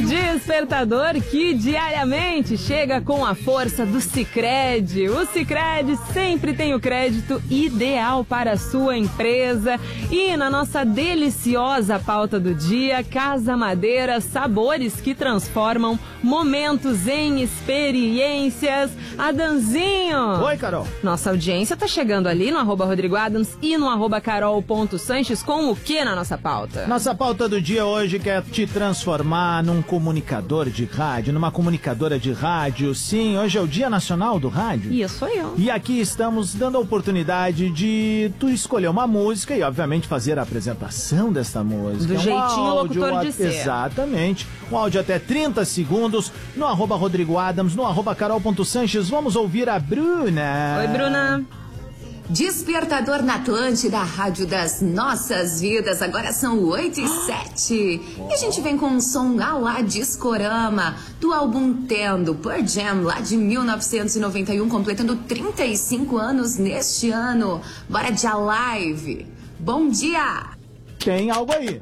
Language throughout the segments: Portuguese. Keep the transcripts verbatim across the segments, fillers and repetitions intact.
Despertador que diariamente chega com a força do Sicredi. O Sicredi sempre tem o crédito ideal para a sua empresa. E na nossa deliciosa pauta do dia, Casa Madeira, sabores que transformam momentos em experiências. Adanzinho! Oi, Carol! Nossa audiência tá chegando ali no arroba Rodrigo Adams e no arroba carol.sanches com o que na nossa pauta? Nossa pauta do dia hoje quer te transformar num comunicador de rádio, numa comunicadora de rádio. Sim, hoje é o Dia Nacional do Rádio. Isso sou eu. E aqui estamos dando a oportunidade de tu escolher uma música e, obviamente, fazer a apresentação dessa música. Do um jeitinho áudio, locutor de ser. Exatamente. Um áudio até trinta segundos no arroba Rodrigo Adams, no arroba carol.sanches. Vamos ouvir a Bruna. Oi, Bruna. Despertador na Atlântida, a rádio das nossas vidas. Agora são oito e sete. E a gente vem com um som a lá Discorama, do álbum Tendo, Pearl Jam, lá de mil novecentos e noventa e um, completando trinta e cinco anos neste ano. Bora de Alive. Bom dia! Tem algo aí.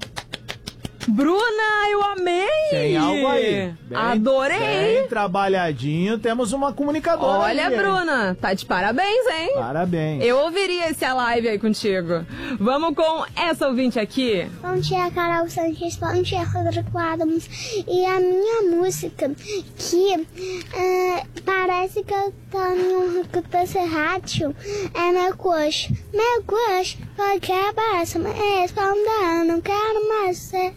Bruna, eu amei! Tem algo aí. Bem, Adorei! Bem trabalhadinho, temos uma comunicadora. Olha, aí, Bruna, hein? Tá de parabéns, hein? Parabéns. Eu ouviria esse live aí contigo. Vamos com essa ouvinte aqui. Bom dia, Carol Sanches. Bom dia, Rodrigo Adams. E a minha música, que uh, parece que eu tô em um desse rádio, é meu crush. Meu crush, qualquer abraço me responder. Não quero mais ser...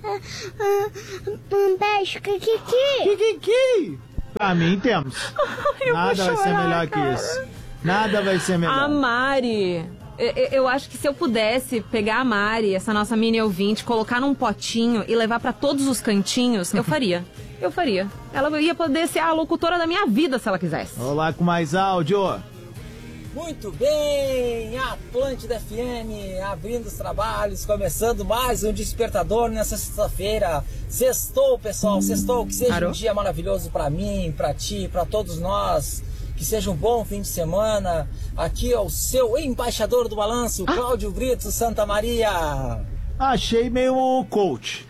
Um beijo, Kikiki. Kikiki. Pra mim temos. Eu Nada vou vai ser chorar, melhor cara. que isso. Nada vai ser melhor. A Mari. Eu, eu acho que se eu pudesse pegar a Mari, essa nossa mini ouvinte, colocar num potinho e levar pra todos os cantinhos, eu faria. Eu faria. Ela ia poder ser a locutora da minha vida se ela quisesse. Vamos lá com mais áudio. Muito bem, Atlântida F M, abrindo os trabalhos, começando mais um Despertador nessa sexta-feira. Sextou, pessoal, sextou, que seja Parou? Um dia maravilhoso pra mim, pra ti, pra todos nós. Que seja um bom fim de semana. Aqui é o seu embaixador do balanço, Ah. Cláudio Brito Santa Maria. Achei meio coach.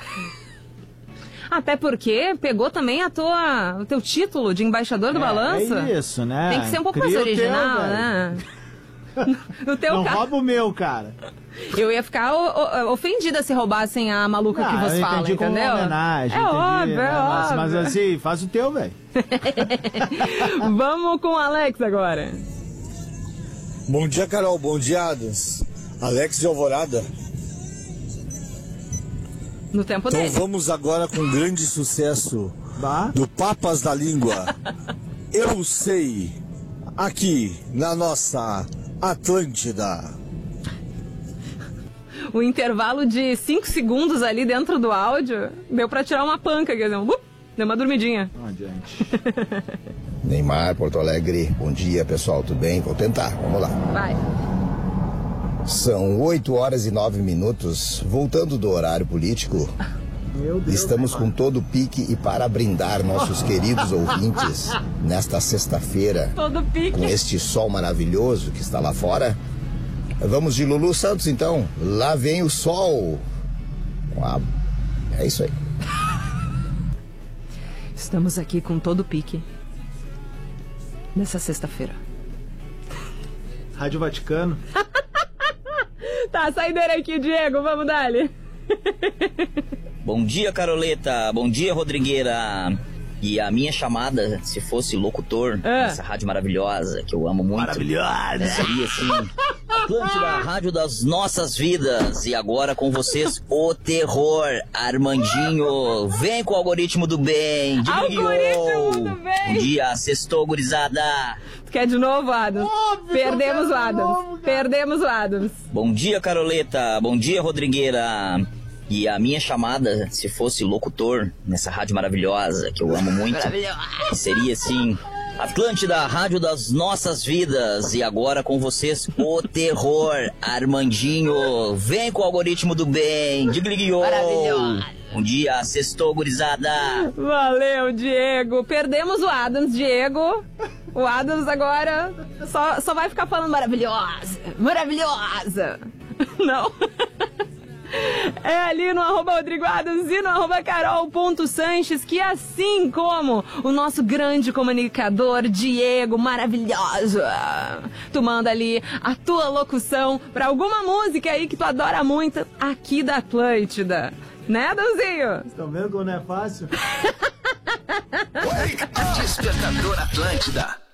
Até porque pegou também a tua, o teu título de embaixador do É, balanço. É isso, né? Tem que ser um pouco Cria mais o teu, original, velho. né? No teu Não caso, rouba o meu, cara. eu ia ficar o- o- ofendida se roubassem a maluca que Ah, vos eu fala, entendi como entendeu? uma homenagem. É entendi, óbvio, né? é mas, óbvio. mas assim, faz o teu, velho. Vamos com o Alex agora. Bom dia, Carol. Bom dia, Adams. Alex de Alvorada. No tempo Então dele. vamos agora com um grande sucesso Bah. do Papas da Língua. Eu sei, aqui na nossa Atlântida. O intervalo de cinco segundos ali dentro do áudio deu pra tirar uma panca, quer dizer, um, uh, deu uma dormidinha. Vamos adiante. Neymar, Porto Alegre, bom dia pessoal, tudo bem? Vou tentar, vamos lá. Vai. São oito horas e nove minutos, voltando do horário político, Meu Deus. estamos com todo o pique e para brindar nossos queridos ouvintes nesta sexta-feira, Todo pique. com este sol maravilhoso que está lá fora. Vamos de Lulu Santos então, lá vem o sol. Com a... É isso aí. Estamos aqui com todo o pique nessa sexta-feira. Rádio Vaticano. Tá, saideira aqui, Diego, vamos dali. Bom dia, Caroleta. Bom dia, Rodrigueira. E a minha chamada, se fosse locutor, É. essa rádio maravilhosa, que eu amo muito. Maravilhosa. Seria assim, Atlântida, a rádio das nossas vidas. E agora com vocês, o terror, Armandinho. Vem com o algoritmo do bem. Algoritmo do bem. Bom dia, sextou, gurizada. Tu quer de novo, Adams? Óbvio que Perdemos eu o quero de Adams. novo, cara. Perdemos o Adams. Bom dia, Caroleta. Bom dia, Rodrigueira. E a minha chamada, se fosse locutor, nessa rádio maravilhosa, que eu amo muito, seria assim, Atlântida, a rádio das nossas vidas. E agora com vocês, o terror, Armandinho. Vem com o algoritmo do bem. Digliguiô. Maravilhoso. Um dia, sextou, gurizada. Valeu, Diego. Perdemos o Adams, Diego. O Adams agora só, só vai ficar falando maravilhosa, maravilhosa. Não? É ali no arroba Rodrigo Adams e no arroba Carol.Sanches, que assim como o nosso grande comunicador Diego, maravilhoso, tu manda ali a tua locução pra alguma música aí que tu adora muito aqui da Atlântida. Né, Adãozinho? Estão vendo como não é fácil? Despertador Atlântida.